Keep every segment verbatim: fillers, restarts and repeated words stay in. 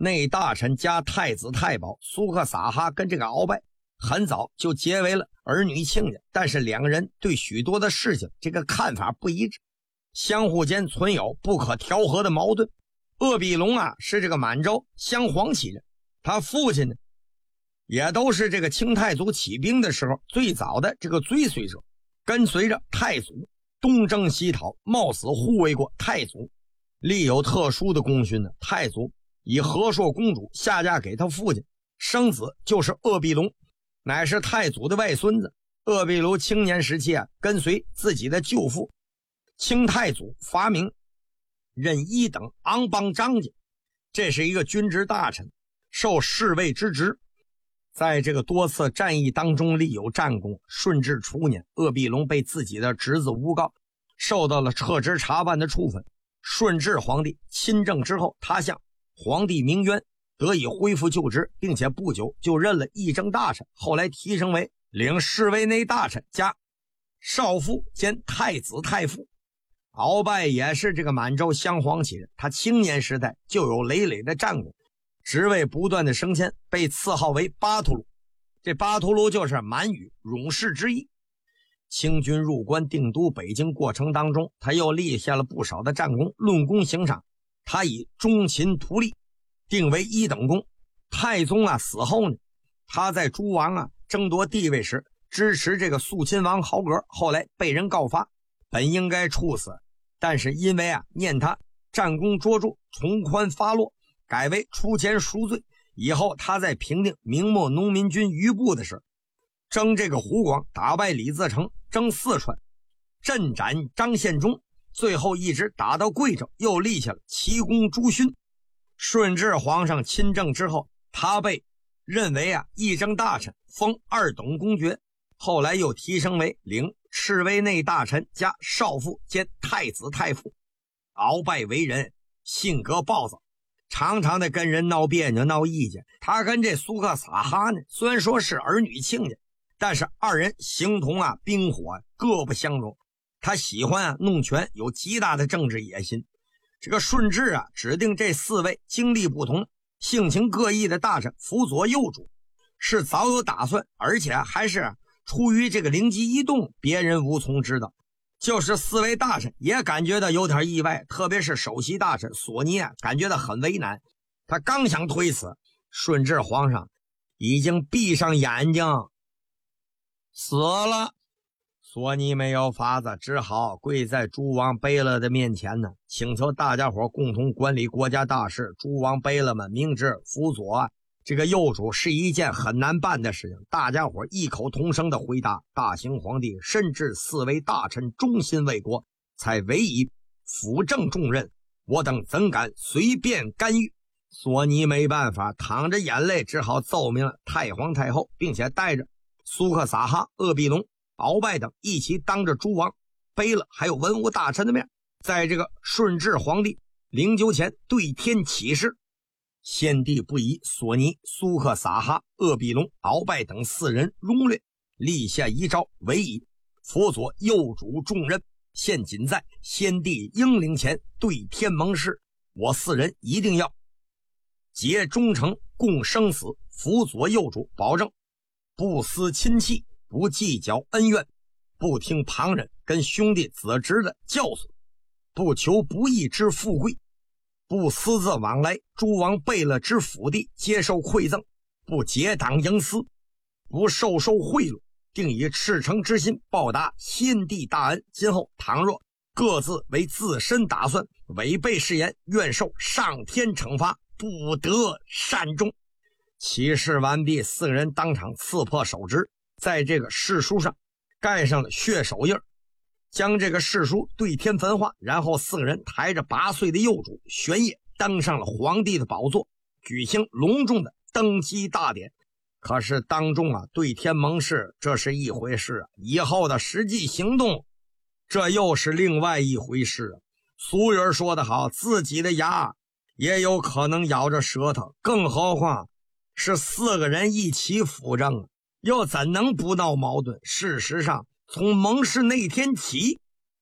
内大臣加太子太保苏克撒哈跟这个鳌拜很早就结为了儿女亲家，但是两个人对许多的事情这个看法不一致，相互间存有不可调和的矛盾。鄂必龙啊是这个满洲镶黄旗人，他父亲呢也都是这个清太祖起兵的时候最早的这个追随者，跟随着太祖东征西讨，冒死护卫过太祖，立有特殊的功勋呢。太祖以和硕公主下嫁给他父亲，生子就是鄂必龙，乃是太祖的外孙子。鄂必龙青年时期啊，跟随自己的舅父清太祖发明，任一等昂邦张家，这是一个军职大臣，受侍卫之职，在这个多次战役当中立有战功。顺治初年，鄂必龙被自己的侄子诬告，受到了撤职查办的处分。顺治皇帝亲政之后，他向皇帝鸣冤，得以恢复就职，并且不久就任了议政大臣，后来提升为领侍卫内大臣加少傅兼太子太傅。鳌拜也是这个满洲镶黄旗人，他青年时代就有累累的战功，职位不断的升迁，被赐号为巴图鲁。这巴图鲁就是满语勇士之意。清军入关定都北京过程当中，他又立下了不少的战功，论功行赏，他以中勤图吏定为一等功。太宗啊死后呢，他在诸王啊争夺地位时支持这个肃亲王豪格，后来被人告发，本应该处死，但是因为啊念他战功卓著，从宽发落，改为出钱赎罪。以后他在平定明末农民军余部的时候，征这个湖广，打败李自成，征四川，镇斩张献忠，最后一直打到贵州，又立下了奇功诸勋。顺治皇上亲政之后，他被认为啊议政大臣，封二等公爵，后来又提升为领侍卫内大臣加少傅兼太子太傅。鳌拜为人性格暴躁，常常的跟人闹别扭闹意见。他跟这苏克撒哈呢，虽然说是儿女亲家，但是二人形同啊冰火，各不相容。他喜欢啊弄权，有极大的政治野心。这个顺治啊指定这四位经历不同、性情各异的大臣辅佐幼主，是早有打算，而且还是出于这个灵机一动，别人无从知道。就是四位大臣也感觉到有点意外，特别是首席大臣索尼啊，感觉到很为难。他刚想推辞，顺治皇上已经闭上眼睛死了。索尼没有法子，只好跪在诸王贝勒的面前呢，请求大家伙共同管理国家大事。诸王贝勒们明知辅佐啊这个幼主是一件很难办的事情，大家伙异口同声的回答：大行皇帝甚至四位大臣忠心为国，才委以辅政重任，我等怎敢随便干预？索尼没办法，淌着眼泪，只好奏明了太皇太后，并且带着苏克撒哈、鄂必龙、鳌拜等一起当着诸王贝勒还有文武大臣的面，在这个顺治皇帝灵柩前对天起誓。先帝不以索尼、苏克撒哈、鄂必龙、鳌拜等四人荣略，立下遗诏，委以辅佐幼主重任，现仅在先帝英灵前对天盟誓，我四人一定要结忠诚，共生死，辅佐幼主，保证不思亲戚，不计较恩怨，不听旁人跟兄弟子侄的教唆，不求不义之富贵，不私自往来诸王贝勒之府地接受馈赠，不结党营私，不受受贿赂，定以赤诚之心报答先帝大恩。今后倘若各自为自身打算，违背誓言，愿受上天惩罚，不得善终。起誓完毕，四个人当场刺破手指，在这个誓书上盖上了血手印，将这个誓书对天焚化，然后四个人抬着八岁的幼主玄烨登上了皇帝的宝座，举行隆重的登基大典。可是当中啊对天盟誓这是一回事啊，以后的实际行动这又是另外一回事啊。俗语说得好，自己的牙也有可能咬着舌头，更何况是四个人一起辅政，又怎能不闹矛盾？事实上从盟誓那天起，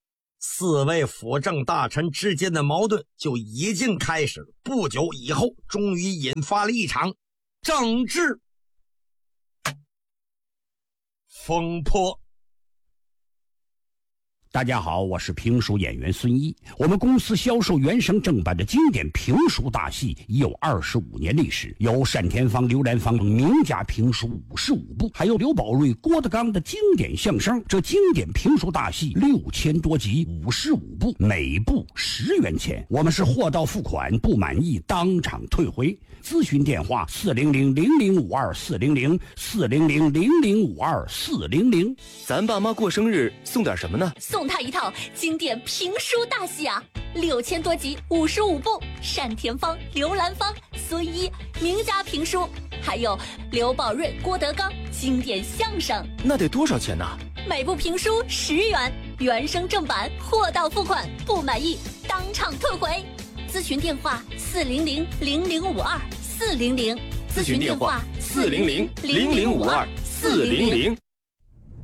四位辅政大臣之间的矛盾就已经开始了。不久以后，终于引发了一场政治风波。 大家好，我是评书演员孙一。我们公司销售原声正版的经典评书大戏已有二十五年历史，有单田芳、刘兰芳名家评书五十五部，还有刘宝瑞、郭德纲的经典相声。这经典评书大戏六千多集，五十五部，每部十元钱。我们是货到付款，不满意当场退回。咨询电话：四零零零零五二四零零四零零零零五二四零零。 咱爸妈过生日送点什么呢？ 送他一套经典评书大戏啊，六千多集，五十五部，单田芳、刘兰芳、孙一名家评书，还有刘宝瑞、郭德纲经典相声。 那得多少钱呢？ 每部评书十元，原声正版，货到付款，不满意当场退回。咨询电话：四零零零零五二四零零。 咨询电话：四零零零零五二四零零。